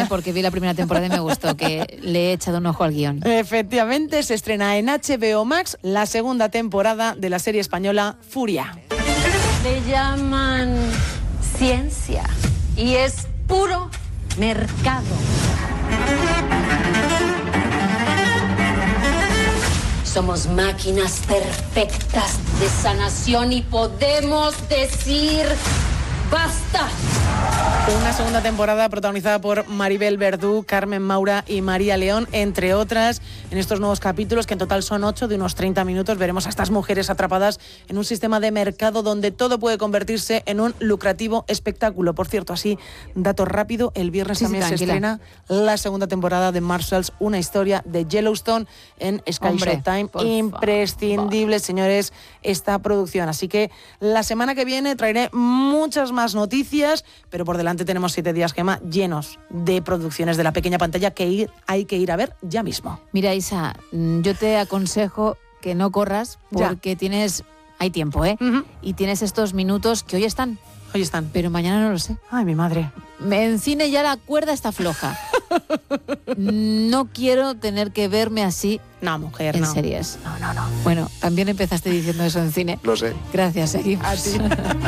porque vi la primera temporada y me gustó, que le he echado un ojo al guión. Efectivamente, se estrena en HBO Max la segunda temporada de la serie española Furia. Le llaman ciencia y es puro mercado. Somos máquinas perfectas de sanación y podemos decir ¡basta! Una segunda temporada protagonizada por Maribel Verdú, Carmen Maura y María León, entre otras, en estos nuevos capítulos, que en total son 8 de unos 30 minutos. Veremos a estas mujeres atrapadas en un sistema de mercado donde todo puede convertirse en un lucrativo espectáculo. Por cierto, así, dato rápido, el viernes también se estrena la segunda temporada de Marshalls, una historia de Yellowstone en Sky Showtime. Imprescindible, señores, esta producción. Así que la semana que viene traeré muchas más noticias, pero por delante tenemos 7 días, Gemma, llenos de producciones de la pequeña pantalla que hay que ir a ver ya mismo. Mira, Isa, yo te aconsejo que no corras porque hay tiempo, y tienes estos minutos que hoy están, pero mañana no lo sé. Ay, mi madre. En cine ya la cuerda está floja. No quiero tener que verme así. No, mujer, en no. series. No. Bueno, también empezaste diciendo eso en cine. Lo sé. Gracias, seguimos. A ti.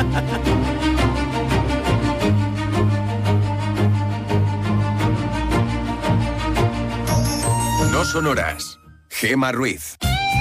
No sonoras. Gemma Ruiz.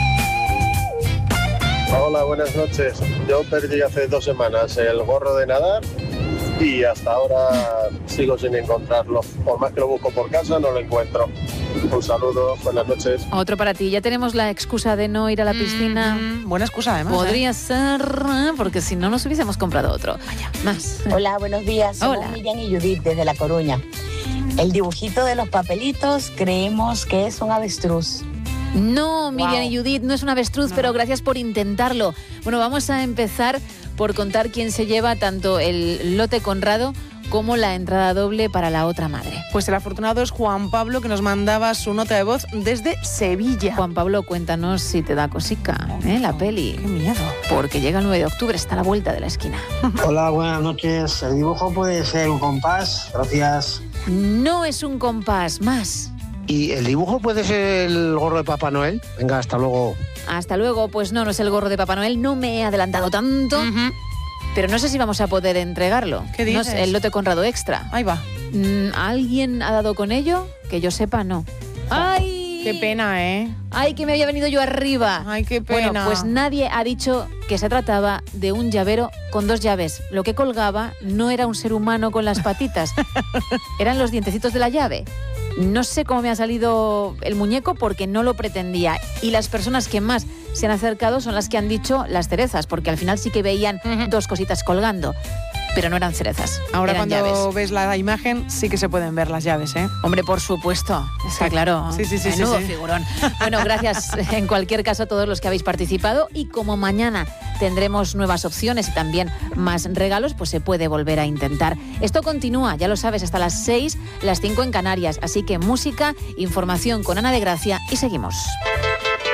Hola, buenas noches. Yo perdí hace 2 semanas el gorro de nadar y hasta ahora sigo sin encontrarlo. Por más que lo busco por casa, no lo encuentro. Un saludo, buenas noches. Otro para ti. Ya tenemos la excusa de no ir a la piscina. Buena excusa, además. Podría ser, porque si no nos hubiésemos comprado otro. Vaya, más. Hola, buenos días. Somos Miriam y Judith desde La Coruña. El dibujito de los papelitos creemos que es un avestruz. No, Miriam y Judith, no es un avestruz, pero gracias por intentarlo. Bueno, vamos a empezar por contar quién se lleva tanto el lote Conrado como la entrada doble para la otra madre. Pues el afortunado es Juan Pablo, que nos mandaba su nota de voz desde Sevilla. Juan Pablo, cuéntanos si te da cosica, la peli. Qué miedo. Porque llega el 9 de octubre, está a la vuelta de la esquina. Hola, buenas noches. El dibujo puede ser un compás. Gracias. No es un compás, más. ¿Y el dibujo puede ser el gorro de Papá Noel? Venga, hasta luego. Hasta luego. Pues no es el gorro de Papá Noel. No me he adelantado tanto. Pero no sé si vamos a poder entregarlo. ¿Qué dices? No es el lote Conrado Extra. Ahí va. ¿Alguien ha dado con ello? Que yo sepa, no. ¡Ay! Qué pena, ¿eh? ¡Ay, que me había venido yo arriba! ¡Ay, qué pena! Bueno, pues nadie ha dicho que se trataba de un llavero con 2 llaves. Lo que colgaba no era un ser humano con las patitas. Eran los dientecitos de la llave. No sé cómo me ha salido el muñeco porque no lo pretendía. Y las personas que más se han acercado son las que han dicho las cerezas, porque al final sí que veían 2 cositas colgando. Pero no eran cerezas. Ahora eran cuando llaves. ves la imagen sí que se pueden ver las llaves, ¿eh? Hombre, por supuesto. Está claro. Sí. Menudo figurón. Bueno, gracias en cualquier caso a todos los que habéis participado. Y como mañana tendremos nuevas opciones y también más regalos, pues se puede volver a intentar. Esto continúa, ya lo sabes, hasta las 6, las 5 en Canarias. Así que música, información con Ana de Gracia y seguimos.